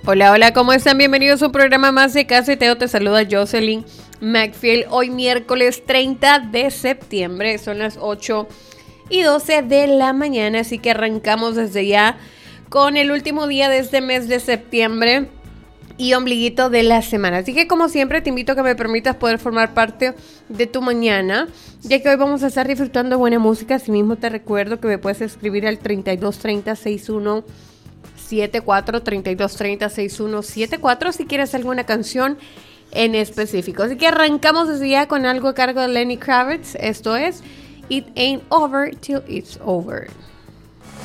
Hola, hola, ¿cómo están? Bienvenidos a un programa más de Casa y Teo. Te saluda Jocelyn McPhail. Hoy miércoles 30 de septiembre, son las 8:12 de la mañana, así que arrancamos desde ya con el último día de este mes de septiembre y ombliguito de la semana. Así que como siempre te invito a que me permitas poder formar parte de tu mañana, ya que hoy vamos a estar disfrutando buena música. Asimismo te recuerdo que me puedes escribir al 3230-6174 si quieres alguna canción en específico. Así que arrancamos desde ya con algo a cargo de Lenny Kravitz. Esto es It Ain't Over Till It's Over.